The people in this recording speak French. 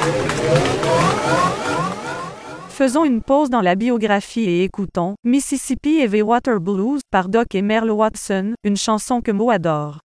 Faisons une pause dans la biographie et écoutons Mississippi Heavy Water Blues par Doc et Merle Watson, une chanson que Mo adore.